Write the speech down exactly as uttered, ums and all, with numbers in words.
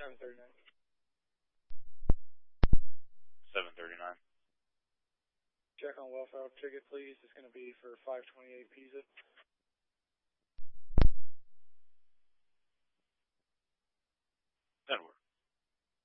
seven thirty-nine. seven thirty-nine. Check on welfare ticket, please. It's going to be for five twenty-eight Pisa. That works.